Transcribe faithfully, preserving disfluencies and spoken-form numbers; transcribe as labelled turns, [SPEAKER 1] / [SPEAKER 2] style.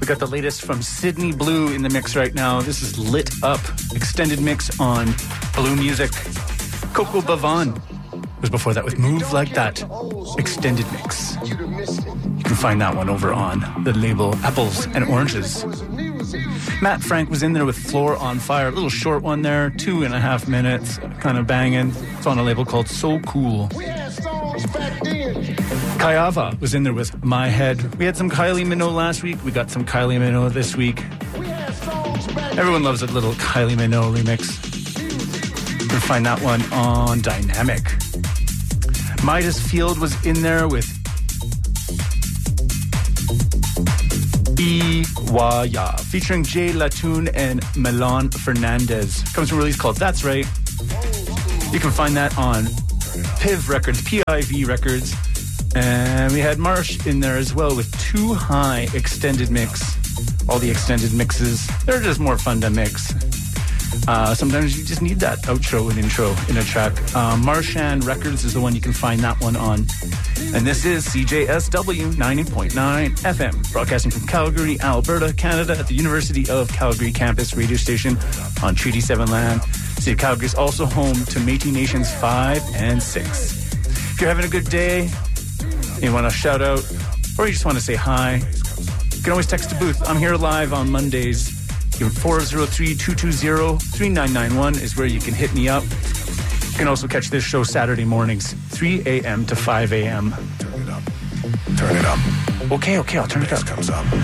[SPEAKER 1] got the latest from Sydney Blue in the mix right now. This is Lit Up, extended mix on Blue Music. Coco Bavan was before that with Move Like That, extended mix. You can find that one over on the label Apples and Oranges. Matt Frank was in there with Floor on Fire, a little short one there, two and a half minutes, kind of banging. It's on a label called So Cool. Kayava was in there with My Head. We had some Kylie Minogue last week. We got some Kylie Minogue this week. Everyone loves a little Kylie Minogue remix. You can find that one on Dynamic. Midas Field was in there with Iwaya, featuring Jay Latoon and Milan Fernandez. Comes from a release called That's Right. You can find that on P I V Records, P I V Records. And we had Marsh in there as well with Too High extended mix. All the extended mixes, they're just more fun to mix. Uh, sometimes you just need that outro and intro in a track. Uh, Marshan Records is the one you can find that one on. And this is C J S W ninety point nine F M, broadcasting from Calgary, Alberta, Canada, at the University of Calgary campus radio station on Treaty seven land. City of Calgary is also home to Métis Nations five and six. If you're having a good day, you want to shout out, or you just want to say hi, you can always text the booth. I'm here live on Mondays. four oh three, two two zero, three nine nine one is where you can hit me up. You can also catch this show Saturday mornings, three a.m. to five a.m.
[SPEAKER 2] Turn it up. Turn it up.
[SPEAKER 1] Okay, okay, I'll turn it up.
[SPEAKER 2] Comes up.